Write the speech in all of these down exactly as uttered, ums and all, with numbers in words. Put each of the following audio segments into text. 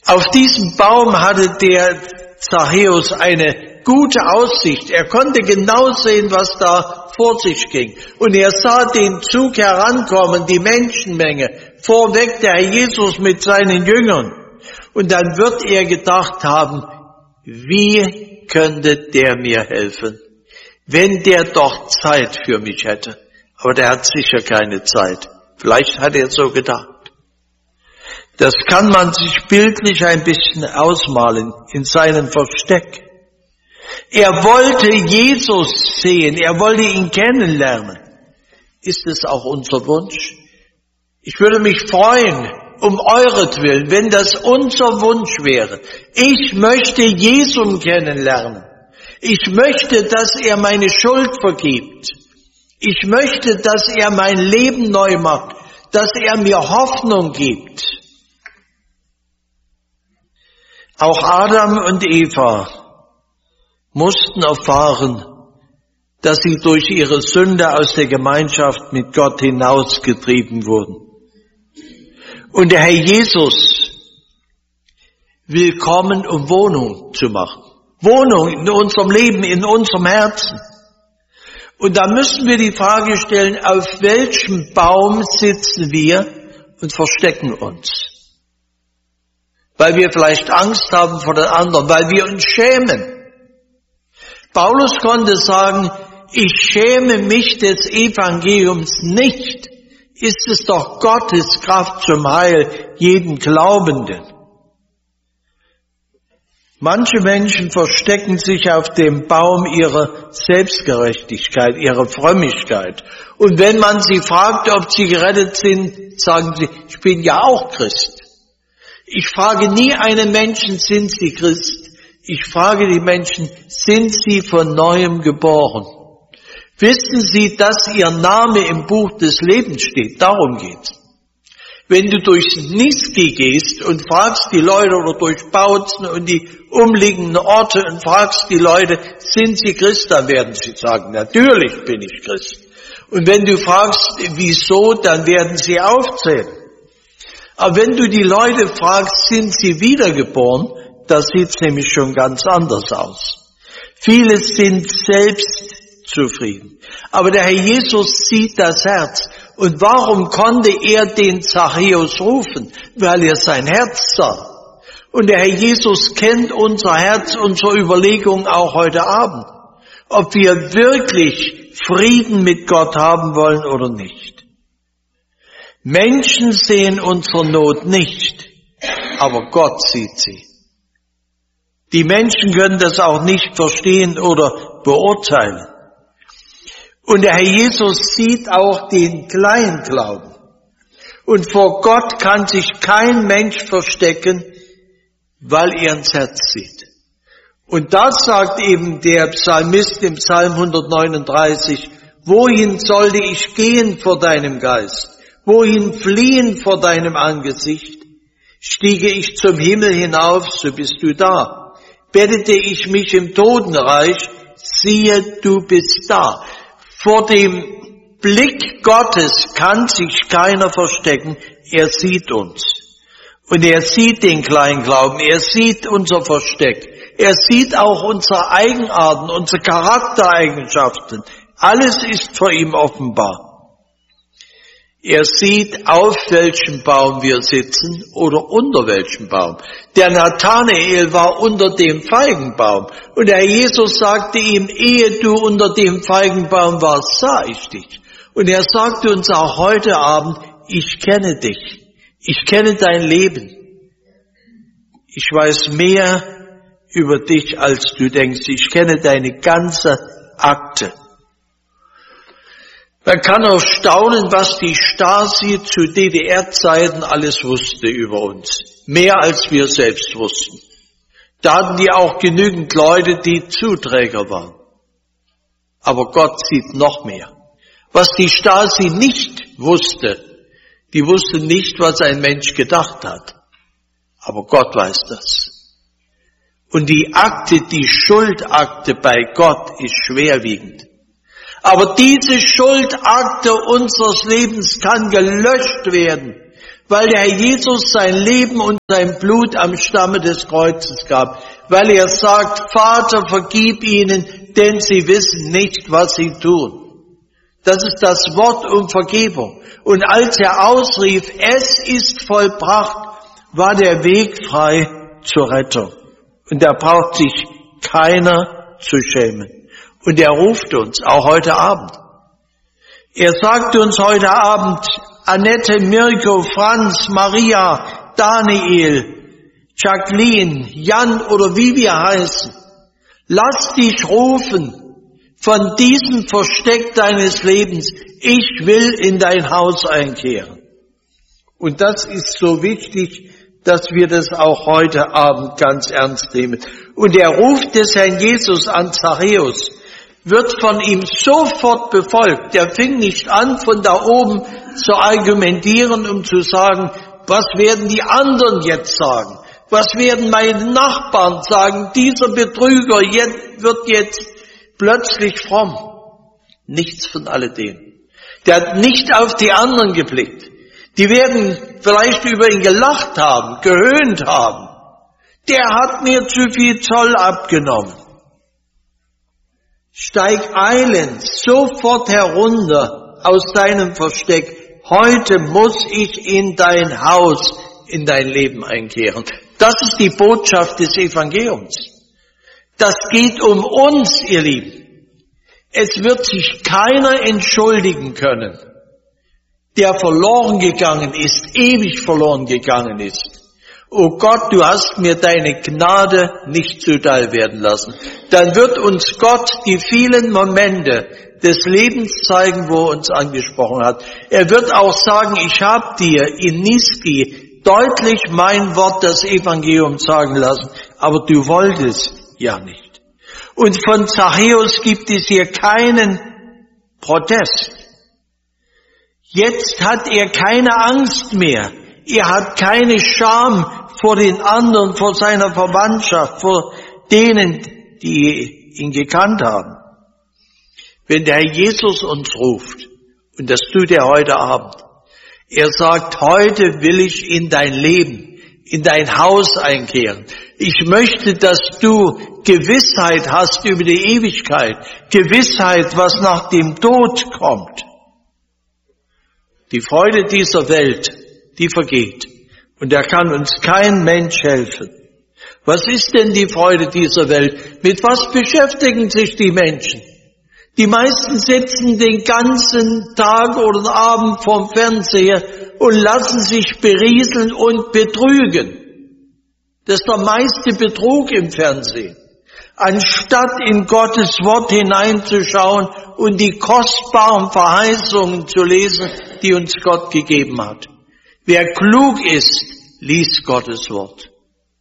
Auf diesem Baum hatte der Zachäus eine gute Aussicht. Er konnte genau sehen, was da vor sich ging. Und er sah den Zug herankommen, die Menschenmenge, vorweg der Herr Jesus mit seinen Jüngern. Und dann wird er gedacht haben, wie könnte der mir helfen, wenn der doch Zeit für mich hätte. Aber der hat sicher keine Zeit. Vielleicht hat er so gedacht. Das kann man sich bildlich ein bisschen ausmalen in seinem Versteck. Er wollte Jesus sehen, er wollte ihn kennenlernen. Ist es auch unser Wunsch? Ich würde mich freuen, um euretwillen, wenn das unser Wunsch wäre. Ich möchte Jesus kennenlernen. Ich möchte, dass er meine Schuld vergibt. Ich möchte, dass er mein Leben neu macht, dass er mir Hoffnung gibt. Auch Adam und Eva mussten erfahren, dass sie durch ihre Sünde aus der Gemeinschaft mit Gott hinausgetrieben wurden. Und der Herr Jesus will kommen, um Wohnung zu machen. Wohnung in unserem Leben, in unserem Herzen. Und da müssen wir die Frage stellen, auf welchem Baum sitzen wir und verstecken uns? Weil wir vielleicht Angst haben vor den anderen, weil wir uns schämen. Paulus konnte sagen, ich schäme mich des Evangeliums nicht. Ist es doch Gottes Kraft zum Heil jeden Glaubenden. Manche Menschen verstecken sich auf dem Baum ihrer Selbstgerechtigkeit, ihrer Frömmigkeit. Und wenn man sie fragt, ob sie gerettet sind, sagen sie, ich bin ja auch Christ. Ich frage nie einen Menschen, sind sie Christ? Ich frage die Menschen, sind sie von Neuem geboren? Wissen sie, dass ihr Name im Buch des Lebens steht? Darum geht's. Wenn du durch Niski gehst und fragst die Leute oder durch Bautzen und die umliegenden Orte und fragst die Leute, sind sie Christ, dann werden sie sagen, natürlich bin ich Christ. Und wenn du fragst, wieso, dann werden sie aufzählen. Aber wenn du die Leute fragst, sind sie wiedergeboren, da sieht's nämlich schon ganz anders aus. Viele sind selbst zufrieden. Aber der Herr Jesus sieht das Herz. Und warum konnte er den Zachäus rufen? Weil er sein Herz sah. Und der Herr Jesus kennt unser Herz, unsere Überlegungen auch heute Abend. Ob wir wirklich Frieden mit Gott haben wollen oder nicht. Menschen sehen unsere Not nicht, aber Gott sieht sie. Die Menschen können das auch nicht verstehen oder beurteilen. Und der Herr Jesus sieht auch den Kleinglauben. Und vor Gott kann sich kein Mensch verstecken, weil er ins Herz sieht. Und das sagt eben der Psalmist im Psalm hundertneununddreißig, wohin sollte ich gehen vor deinem Geist? Wohin fliehen vor deinem Angesicht? Stiege ich zum Himmel hinauf, so bist du da. Bettete ich mich im Totenreich, siehe, du bist da. Vor dem Blick Gottes kann sich keiner verstecken. Er sieht uns. Und er sieht den Kleinglauben. Er sieht unser Versteck. Er sieht auch unsere Eigenarten, unsere Charaktereigenschaften. Alles ist vor ihm offenbar. Er sieht, auf welchem Baum wir sitzen oder unter welchem Baum. Der Nathanael war unter dem Feigenbaum. Und der Jesus sagte ihm, ehe du unter dem Feigenbaum warst, sah ich dich. Und er sagte uns auch heute Abend, ich kenne dich. Ich kenne dein Leben. Ich weiß mehr über dich, als du denkst. Ich kenne deine ganze Akte. Man kann auch staunen, was die Stasi zu D D R-Zeiten alles wusste über uns. Mehr als wir selbst wussten. Da hatten die auch genügend Leute, die Zuträger waren. Aber Gott sieht noch mehr. Was die Stasi nicht wusste, die wusste nicht, was ein Mensch gedacht hat. Aber Gott weiß das. Und die Akte, die Schuldakte bei Gott ist schwerwiegend. Aber diese Schuldakte unseres Lebens kann gelöscht werden, weil der Herr Jesus sein Leben und sein Blut am Stamme des Kreuzes gab, weil er sagt, Vater, vergib ihnen, denn sie wissen nicht, was sie tun. Das ist das Wort um Vergebung. Und als er ausrief, es ist vollbracht, war der Weg frei zur Rettung. Und da braucht sich keiner zu schämen. Und er ruft uns, auch heute Abend. Er sagt uns heute Abend, Annette, Mirko, Franz, Maria, Daniel, Jacqueline, Jan oder wie wir heißen, lass dich rufen von diesem Versteck deines Lebens. Ich will in dein Haus einkehren. Und das ist so wichtig, dass wir das auch heute Abend ganz ernst nehmen. Und der Ruf des Herrn Jesus an Zachäus wird von ihm sofort befolgt. Der fing nicht an, von da oben zu argumentieren, um zu sagen, was werden die anderen jetzt sagen? Was werden meine Nachbarn sagen? Dieser Betrüger wird jetzt plötzlich fromm. Nichts von alledem. Der hat nicht auf die anderen geblickt. Die werden vielleicht über ihn gelacht haben, gehöhnt haben. Der hat mir zu viel Zoll abgenommen. Steig eilend sofort herunter aus deinem Versteck. Heute muss ich in dein Haus, in dein Leben einkehren. Das ist die Botschaft des Evangeliums. Das geht um uns, ihr Lieben. Es wird sich keiner entschuldigen können, der verloren gegangen ist, ewig verloren gegangen ist. O Gott, du hast mir deine Gnade nicht zuteil werden lassen. Dann wird uns Gott die vielen Momente des Lebens zeigen, wo er uns angesprochen hat. Er wird auch sagen, ich habe dir in Niski deutlich mein Wort, das Evangelium, sagen lassen, aber du wolltest ja nicht. Und von Zachäus gibt es hier keinen Protest. Jetzt hat er keine Angst mehr. Er hat keine Scham vor den anderen, vor seiner Verwandtschaft, vor denen, die ihn gekannt haben. Wenn der Herr Jesus uns ruft, und das tut er heute Abend, er sagt, heute will ich in dein Leben, in dein Haus einkehren. Ich möchte, dass du Gewissheit hast über die Ewigkeit, Gewissheit, was nach dem Tod kommt. Die Freude dieser Welt, die vergeht. Und da kann uns kein Mensch helfen. Was ist denn die Freude dieser Welt? Mit was beschäftigen sich die Menschen? Die meisten sitzen den ganzen Tag oder Abend vorm Fernseher und lassen sich berieseln und betrügen. Das ist der meiste Betrug im Fernsehen. Anstatt in Gottes Wort hineinzuschauen und die kostbaren Verheißungen zu lesen, die uns Gott gegeben hat. Wer klug ist, liest Gottes Wort.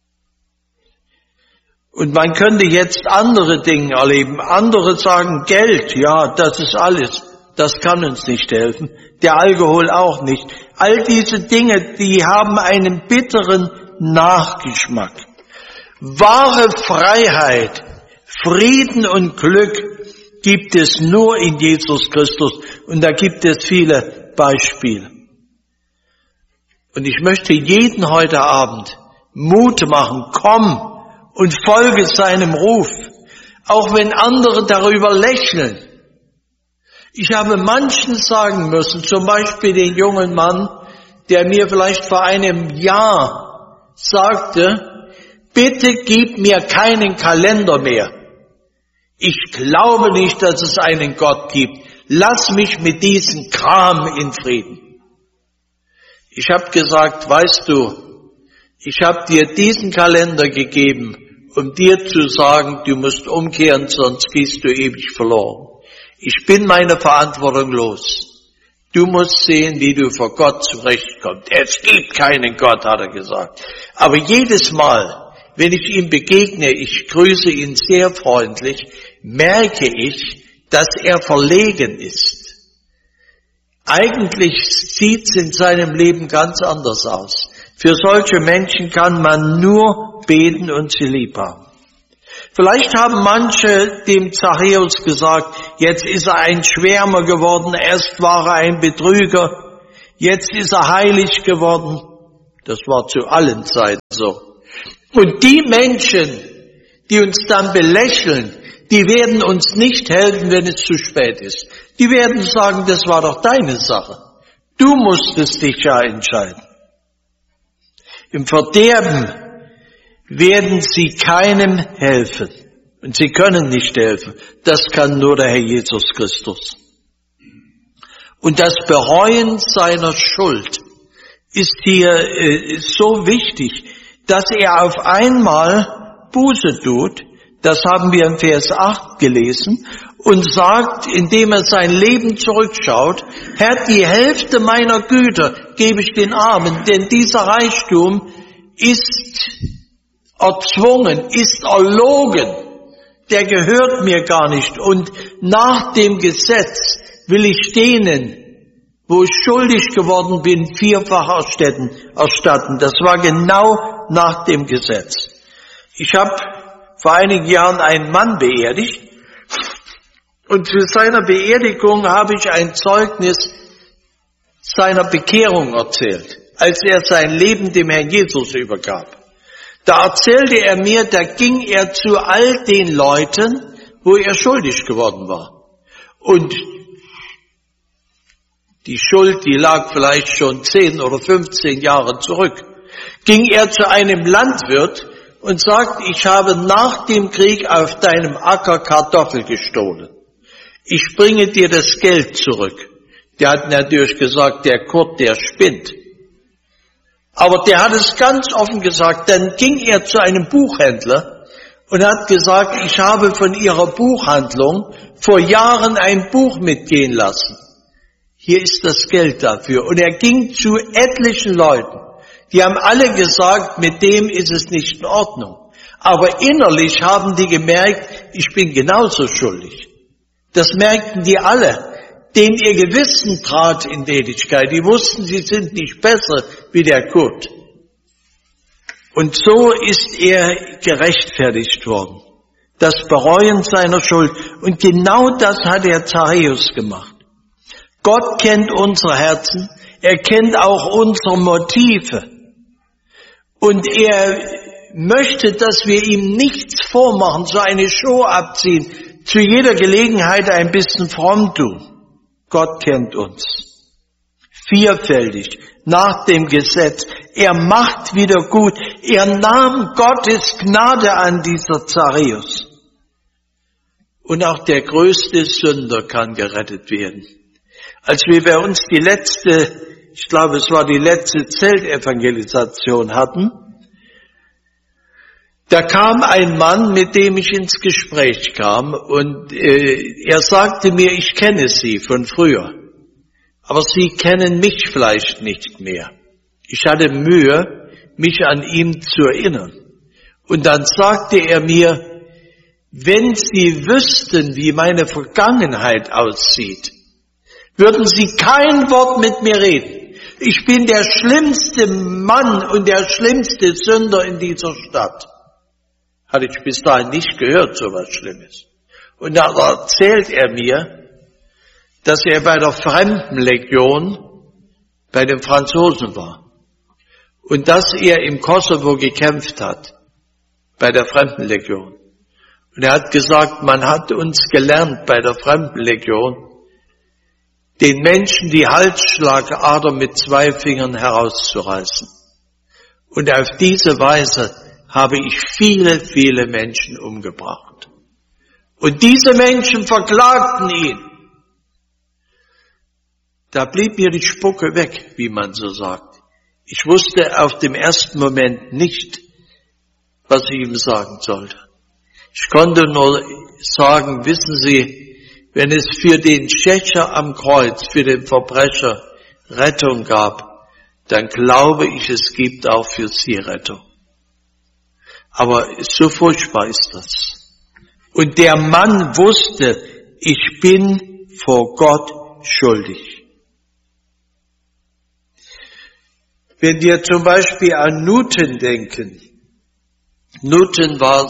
Und man könnte jetzt andere Dinge erleben. Andere sagen, Geld, ja, das ist alles. Das kann uns nicht helfen. Der Alkohol auch nicht. All diese Dinge, die haben einen bitteren Nachgeschmack. Wahre Freiheit, Frieden und Glück gibt es nur in Jesus Christus. Und da gibt es viele Beispiele. Und ich möchte jeden heute Abend Mut machen, komm und folge seinem Ruf, auch wenn andere darüber lächeln. Ich habe manchen sagen müssen, zum Beispiel den jungen Mann, der mir vielleicht vor einem Jahr sagte, bitte gib mir keinen Kalender mehr. Ich glaube nicht, dass es einen Gott gibt. Lass mich mit diesem Kram in Frieden. Ich habe gesagt, weißt du, ich habe dir diesen Kalender gegeben, um dir zu sagen, du musst umkehren, sonst gehst du ewig verloren. Ich bin meine Verantwortung los. Du musst sehen, wie du vor Gott zurechtkommst. Es gibt keinen Gott, hat er gesagt. Aber jedes Mal, wenn ich ihm begegne, ich grüße ihn sehr freundlich, merke ich, dass er verlegen ist. Eigentlich sieht's in seinem Leben ganz anders aus. Für solche Menschen kann man nur beten und sie lieb haben. Vielleicht haben manche dem Zachäus gesagt, jetzt ist er ein Schwärmer geworden, erst war er ein Betrüger, Jetzt ist er heilig geworden. Das war zu allen Zeiten so. Und die Menschen, die uns dann belächeln, die werden uns nicht helfen, wenn es zu spät ist. Die werden sagen, das war doch deine Sache. Du musstest dich ja entscheiden. Im Verderben werden sie keinem helfen. Und sie können nicht helfen. Das kann nur der Herr Jesus Christus. Und das Bereuen seiner Schuld ist hier äh, so wichtig, dass er auf einmal Buße tut. Das haben wir in Vers acht gelesen. Und sagt, indem er sein Leben zurückschaut, Herr, die Hälfte meiner Güter gebe ich den Armen, denn dieser Reichtum ist erzwungen, ist erlogen, der gehört mir gar nicht. Und nach dem Gesetz will ich denen, wo ich schuldig geworden bin, vierfach erstatten. Das war genau nach dem Gesetz. Ich habe vor einigen Jahren einen Mann beerdigt, und zu seiner Beerdigung habe ich ein Zeugnis seiner Bekehrung erzählt, als er sein Leben dem Herrn Jesus übergab. Da erzählte er mir, da ging er zu all den Leuten, wo er schuldig geworden war. Und die Schuld, die lag vielleicht schon zehn oder fünfzehn Jahre zurück. Ging er zu einem Landwirt und sagt, ich habe nach dem Krieg auf deinem Acker Kartoffel gestohlen. Ich bringe dir das Geld zurück. Der hat natürlich gesagt, der Kurt, der spinnt. Aber der hat es ganz offen gesagt. Dann ging er zu einem Buchhändler und hat gesagt, ich habe von Ihrer Buchhandlung vor Jahren ein Buch mitgehen lassen. Hier ist das Geld dafür. Und er ging zu etlichen Leuten. Die haben alle gesagt, mit dem ist es nicht in Ordnung. Aber innerlich haben die gemerkt, ich bin genauso schuldig. Das merkten die alle, denen ihr Gewissen trat in Tätigkeit. Die wussten, sie sind nicht besser wie der Kurt. Und so ist er gerechtfertigt worden. Das Bereuen seiner Schuld. Und genau das hat der Zachäus gemacht. Gott kennt unsere Herzen. Er kennt auch unsere Motive. Und er möchte, dass wir ihm nichts vormachen, so eine Show abziehen, zu jeder Gelegenheit ein bisschen fromm tun. Gott kennt uns. Vielfältig, nach dem Gesetz. Er macht wieder gut. Er nahm Gottes Gnade an, dieser Zachäus. Und auch der größte Sünder kann gerettet werden. Als wir bei uns die letzte, ich glaube es war die letzte Zeltevangelisation hatten, da kam ein Mann, mit dem ich ins Gespräch kam, und äh, er sagte mir, ich kenne Sie von früher, aber Sie kennen mich vielleicht nicht mehr. Ich hatte Mühe, mich an ihn zu erinnern. Und dann sagte er mir, wenn Sie wüssten, wie meine Vergangenheit aussieht, würden Sie kein Wort mit mir reden. Ich bin der schlimmste Mann und der schlimmste Sünder in dieser Stadt. Hatte ich bis dahin nicht gehört, so was Schlimmes. Und da erzählt er mir, dass er bei der Fremdenlegion bei den Franzosen war. Und dass er im Kosovo gekämpft hat, bei der Fremdenlegion. Und er hat gesagt, man hat uns gelernt bei der Fremdenlegion, den Menschen die Halsschlagader mit zwei Fingern herauszureißen. Und auf diese Weise habe ich viele, viele Menschen umgebracht. Und diese Menschen verklagten ihn. Da blieb mir die Spucke weg, wie man so sagt. Ich wusste auf dem ersten Moment nicht, was ich ihm sagen sollte. Ich konnte nur sagen, wissen Sie, wenn es für den Schächer am Kreuz, für den Verbrecher Rettung gab, dann glaube ich, es gibt auch für Sie Rettung. Aber so furchtbar ist das. Und der Mann wusste, ich bin vor Gott schuldig. Wenn wir zum Beispiel an Newton denken, Newton war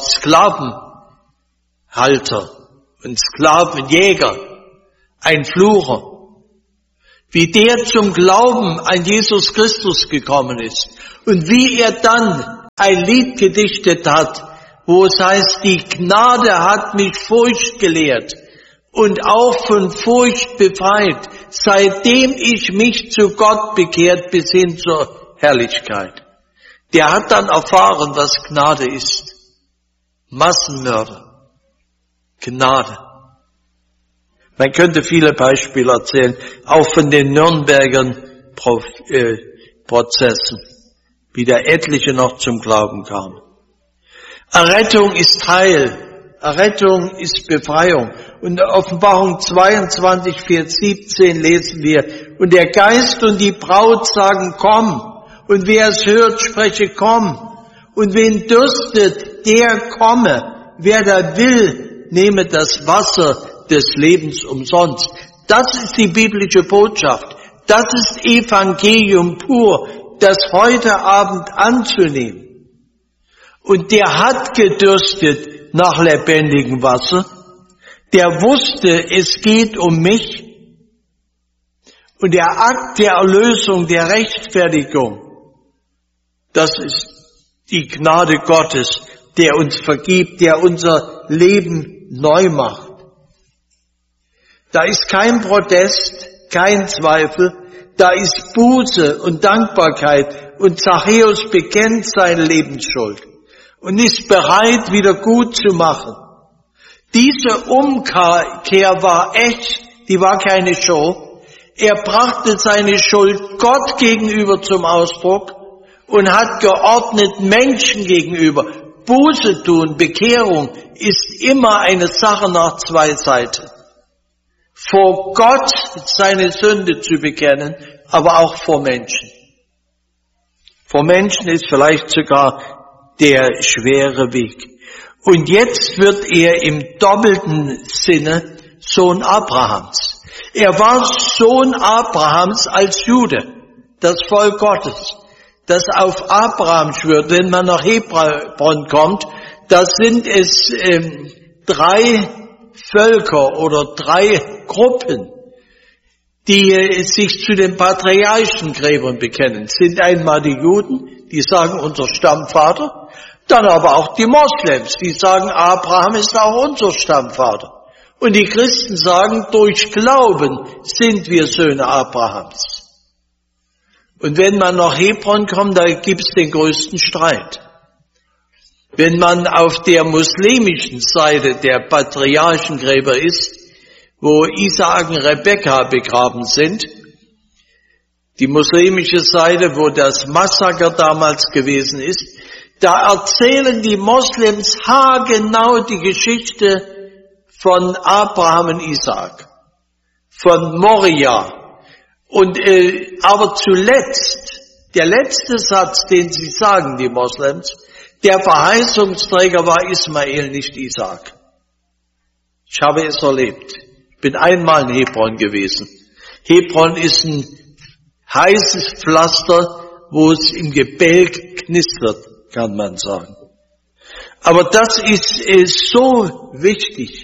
Sklavenhalter und Sklavenjäger, ein Flucher. wie der zum Glauben an Jesus Christus gekommen ist und wie er dann ein Lied gedichtet hat, wo es heißt, die Gnade hat mich Furcht gelehrt und auch von Furcht befreit, seitdem ich mich zu Gott bekehrt bis hin zur Herrlichkeit. Der hat dann erfahren, was Gnade ist. Massenmörder. Gnade. Man könnte viele Beispiele erzählen, auch von den Nürnberger Prozessen, wie da etliche noch zum Glauben kamen. Errettung ist Heil, Errettung ist Befreiung. Und in Offenbarung zweiundzwanzig, Vers siebzehn lesen wir, und der Geist und die Braut sagen, komm, und wer es hört, spreche, komm, und wen dürstet, der komme, wer da will, nehme das Wasser des Lebens umsonst. Das ist die biblische Botschaft. Das ist Evangelium pur, das heute Abend anzunehmen. Und der hat gedürstet nach lebendigem Wasser. Der wusste, es geht um mich. Und der Akt der Erlösung, der Rechtfertigung, das ist die Gnade Gottes, der uns vergibt, der unser Leben neu macht. Da ist kein Protest, kein Zweifel, da ist Buße und Dankbarkeit und Zachäus bekennt seine Lebensschuld und ist bereit, wieder gut zu machen. Diese Umkehr war echt, die war keine Show. Er brachte seine Schuld Gott gegenüber zum Ausdruck und hat geordnet Menschen gegenüber. Buße tun, Bekehrung ist immer eine Sache nach zwei Seiten. Vor Gott seine Sünde zu bekennen, aber auch vor Menschen. Vor Menschen ist vielleicht sogar der schwere Weg. Und jetzt wird er im doppelten Sinne Sohn Abrahams. Er war Sohn Abrahams als Jude, das Volk Gottes, das auf Abraham schwört. Wenn man nach Hebron kommt, da sind es ähm, drei Völker oder drei Gruppen, die äh, sich zu den Patriarchengräbern bekennen. Es sind einmal die Juden, die sagen, unser Stammvater, dann aber auch die Moslems, die sagen, Abraham ist auch unser Stammvater. Und die Christen sagen, durch Glauben sind wir Söhne Abrahams. Und wenn man nach Hebron kommt, da gibt es den größten Streit. Wenn man auf der muslimischen Seite der Patriarchengräber ist, wo Isaak und Rebekka begraben sind, die muslimische Seite, wo das Massaker damals gewesen ist, da erzählen die Moslems haargenau die Geschichte von Abraham und Isaak, von Moria. Und äh, aber zuletzt, der letzte Satz, den sie sagen, die Moslems, der Verheißungsträger war Ismael, nicht Isaak. Ich habe es erlebt. Ich bin einmal in Hebron gewesen. Hebron ist ein heißes Pflaster, wo es im Gebälk knistert, kann man sagen. Aber das ist, ist so wichtig.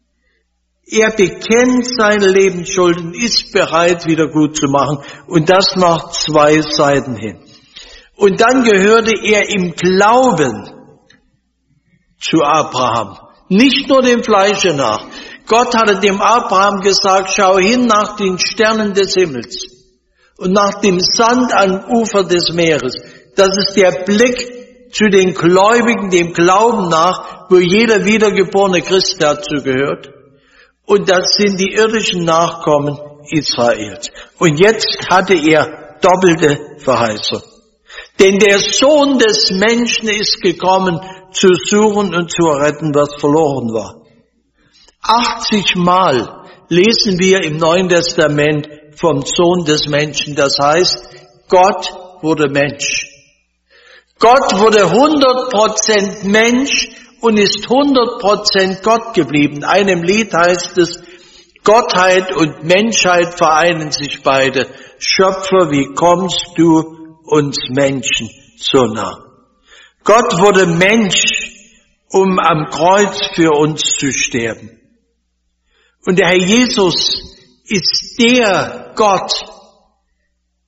Er bekennt seine Lebensschulden, ist bereit, wieder gut zu machen. Und das nach zwei Seiten hin. Und dann gehörte er im Glauben zu Abraham. Nicht nur dem Fleische nach. Gott hatte dem Abraham gesagt, schau hin nach den Sternen des Himmels und nach dem Sand am Ufer des Meeres. Das ist der Blick zu den Gläubigen, dem Glauben nach, wo jeder wiedergeborene Christ dazu gehört. Und das sind die irdischen Nachkommen Israels. Und jetzt hatte er doppelte Verheißung. Denn der Sohn des Menschen ist gekommen, zu suchen und zu retten, was verloren war. achtzig Mal lesen wir im Neuen Testament vom Sohn des Menschen. Das heißt, Gott wurde Mensch. Gott wurde hundert Prozent Mensch und ist hundert Prozent Gott geblieben. In einem Lied heißt es, Gottheit und Menschheit vereinen sich beide. Schöpfer, wie kommst du uns Menschen so nah? Gott wurde Mensch, um am Kreuz für uns zu sterben. Und der Herr Jesus ist der Gott,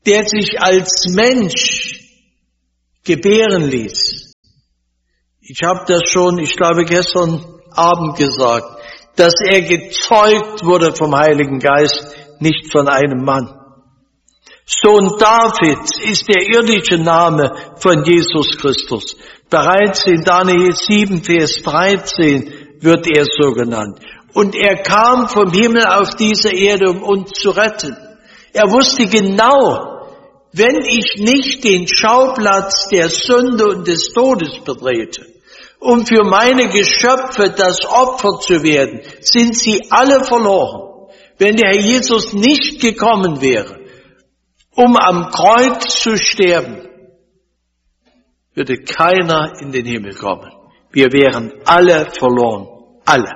der sich als Mensch gebären ließ. Ich habe das schon, ich glaube, gestern Abend gesagt, dass er gezeugt wurde vom Heiligen Geist, nicht von einem Mann. Sohn Davids ist der irdische Name von Jesus Christus. Bereits in Daniel sieben, Vers dreizehn wird er so genannt. Und er kam vom Himmel auf diese Erde, um uns zu retten. Er wusste genau, wenn ich nicht den Schauplatz der Sünde und des Todes betrete, um für meine Geschöpfe das Opfer zu werden, sind sie alle verloren. Wenn der Herr Jesus nicht gekommen wäre, um am Kreuz zu sterben, würde keiner in den Himmel kommen. Wir wären alle verloren. Alle.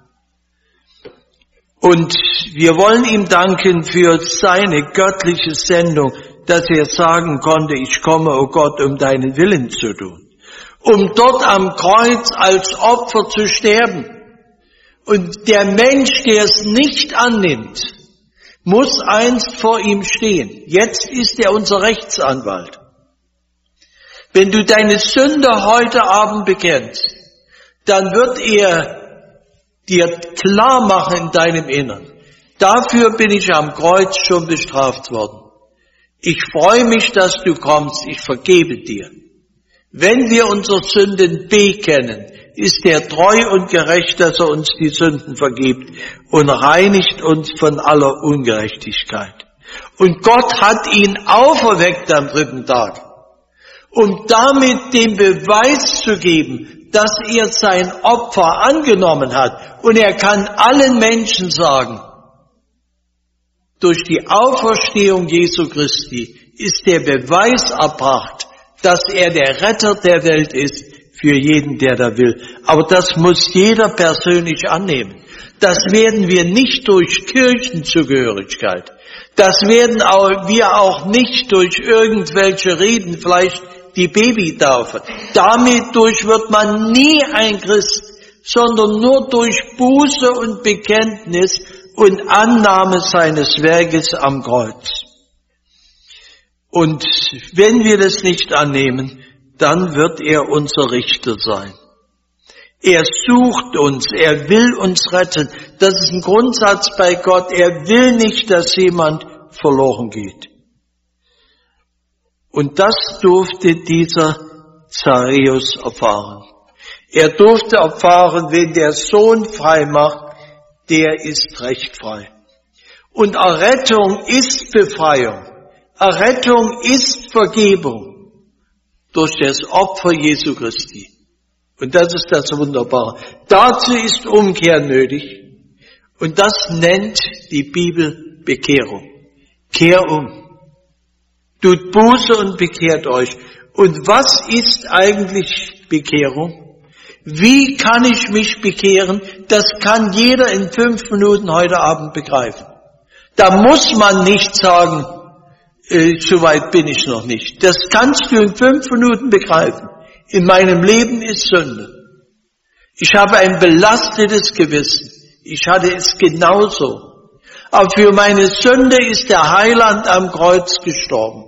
Und wir wollen ihm danken für seine göttliche Sendung, dass er sagen konnte, ich komme, o Gott, um deinen Willen zu tun. Um dort am Kreuz als Opfer zu sterben. Und der Mensch, der es nicht annimmt, muss einst vor ihm stehen. Jetzt ist er unser Rechtsanwalt. Wenn du deine Sünde heute Abend bekennst, dann wird er dir klar machen in deinem Innern. Dafür bin ich am Kreuz schon bestraft worden. Ich freue mich, dass du kommst. Ich vergebe dir. Wenn wir unsere Sünden bekennen, ist er treu und gerecht, dass er uns die Sünden vergibt und reinigt uns von aller Ungerechtigkeit. Und Gott hat ihn auferweckt am dritten Tag, um damit den Beweis zu geben, dass er sein Opfer angenommen hat. Und er kann allen Menschen sagen, durch die Auferstehung Jesu Christi ist der Beweis erbracht, dass er der Retter der Welt ist für jeden, der da will. Aber das muss jeder persönlich annehmen. Das werden wir nicht durch Kirchenzugehörigkeit. Das werden auch, wir auch nicht durch irgendwelche Reden, vielleicht die Babytaufe. Damit durch wird man nie ein Christ, sondern nur durch Buße und Bekenntnis und Annahme seines Werkes am Kreuz. Und wenn wir das nicht annehmen, dann wird er unser Richter sein. Er sucht uns, er will uns retten. Das ist ein Grundsatz bei Gott. Er will nicht, dass jemand verloren geht. Und das durfte dieser Zachäus erfahren. Er durfte erfahren, wenn der Sohn frei macht, der ist recht frei. Und Errettung ist Befreiung. Errettung ist Vergebung durch das Opfer Jesu Christi. Und das ist das Wunderbare. Dazu ist Umkehr nötig. Und das nennt die Bibel Bekehrung. Kehr um. Tut Buße und bekehrt euch. Und was ist eigentlich Bekehrung? Wie kann ich mich bekehren? Das kann jeder in fünf Minuten heute Abend begreifen. Da muss man nicht sagen, äh, so weit bin ich noch nicht. Das kannst du in fünf Minuten begreifen. In meinem Leben ist Sünde. Ich habe ein belastetes Gewissen. Ich hatte es genauso. Aber für meine Sünde ist der Heiland am Kreuz gestorben.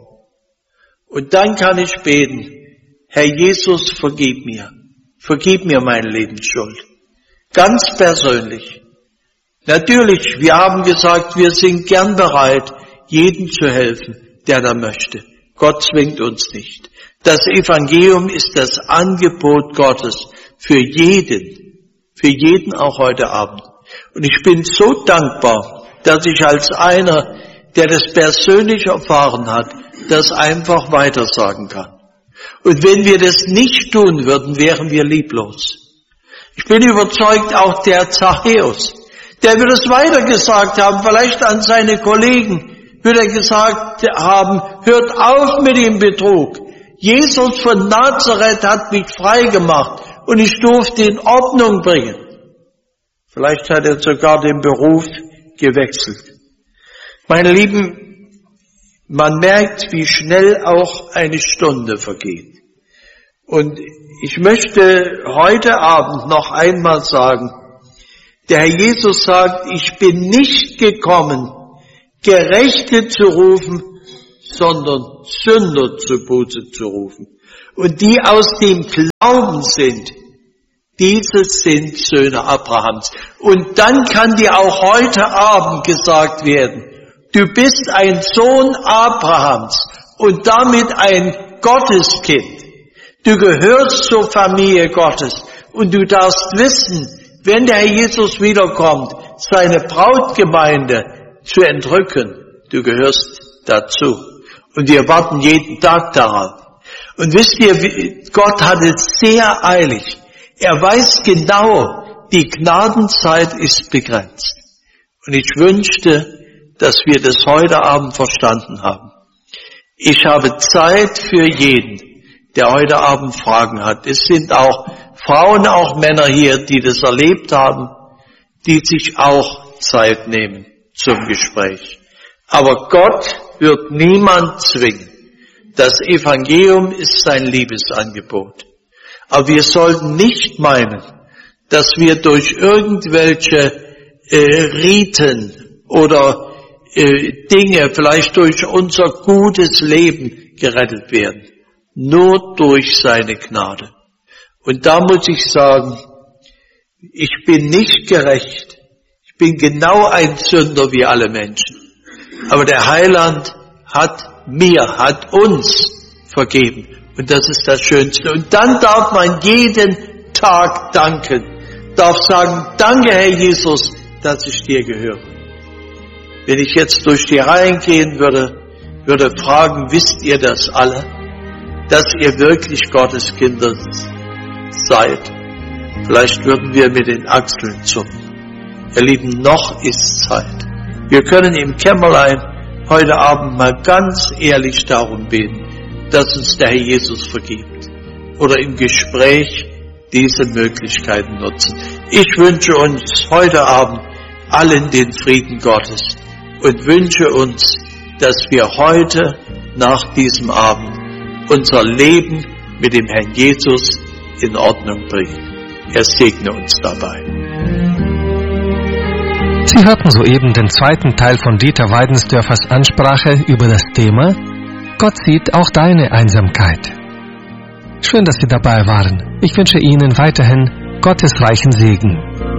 Und dann kann ich beten, Herr Jesus, vergib mir. Vergib mir meine Lebensschuld. Ganz persönlich. Natürlich, wir haben gesagt, wir sind gern bereit, jedem zu helfen, der da möchte. Gott zwingt uns nicht. Das Evangelium ist das Angebot Gottes für jeden, für jeden auch heute Abend. Und ich bin so dankbar, dass ich als einer, der das persönlich erfahren hat, das einfach weitersagen kann. Und wenn wir das nicht tun würden, wären wir lieblos. Ich bin überzeugt, auch der Zachäus, der wird es weitergesagt haben, vielleicht an seine Kollegen, wird er gesagt haben, hört auf mit dem Betrug. Jesus von Nazareth hat mich frei gemacht und ich durfte in Ordnung bringen. Vielleicht hat er sogar den Beruf gewechselt. Meine Lieben, man merkt, wie schnell auch eine Stunde vergeht. Und ich möchte heute Abend noch einmal sagen, der Herr Jesus sagt, ich bin nicht gekommen, Gerechte zu rufen, sondern Sünder zur Buße zu rufen. Und die aus dem Glauben sind, diese sind Söhne Abrahams. Und dann kann dir auch heute Abend gesagt werden, du bist ein Sohn Abrahams und damit ein Gotteskind. Du gehörst zur Familie Gottes und du darfst wissen, wenn der Herr Jesus wiederkommt, seine Brautgemeinde zu entrücken, du gehörst dazu. Und wir warten jeden Tag darauf. Und wisst ihr, Gott hat es sehr eilig. Er weiß genau, die Gnadenzeit ist begrenzt. Und ich wünschte, dass wir das heute Abend verstanden haben. Ich habe Zeit für jeden, der heute Abend Fragen hat. Es sind auch Frauen, auch Männer hier, die das erlebt haben, die sich auch Zeit nehmen zum Gespräch. Aber Gott wird niemand zwingen. Das Evangelium ist sein Liebesangebot. Aber wir sollten nicht meinen, dass wir durch irgendwelche äh, Riten oder äh, Dinge, vielleicht durch unser gutes Leben gerettet werden. Nur durch seine Gnade. Und da muss ich sagen, ich bin nicht gerecht. Ich bin genau ein Sünder wie alle Menschen. Aber der Heiland hat mir, hat uns vergeben. Und das ist das Schönste. Und dann darf man jeden Tag danken. Darf sagen, danke Herr Jesus, dass ich dir gehöre. Wenn ich jetzt durch die Reihen gehen würde, würde fragen, wisst ihr das alle? Dass ihr wirklich Gottes Kinder seid? Vielleicht würden wir mit den Achseln zucken. Ihr Lieben, noch ist Zeit. Wir können im Kämmerlein heute Abend mal ganz ehrlich darum beten, dass uns der Herr Jesus vergibt. Oder im Gespräch diese Möglichkeiten nutzen. Ich wünsche uns heute Abend allen den Frieden Gottes und wünsche uns, dass wir heute nach diesem Abend unser Leben mit dem Herrn Jesus in Ordnung bringen. Er segne uns dabei. Sie hörten soeben den zweiten Teil von Dieter Weidensdörfers Ansprache über das Thema Gott sieht auch deine Einsamkeit. Schön, dass Sie dabei waren. Ich wünsche Ihnen weiterhin Gottes reichen Segen.